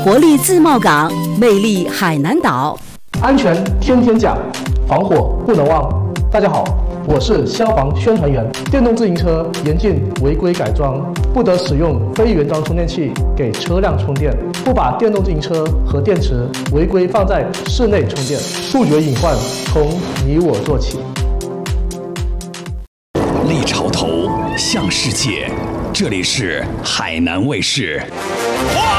活力自贸港，魅力海南岛。 安全天天讲，防火不能忘。大家好，我是消防宣传员。电动自行车严禁违规改装，不得使用非原装充电器给车辆充电，不把电动自行车和电池违规放在室内充电。杜绝隐患，从你我做起。 立潮头向世界，这里是海南卫视。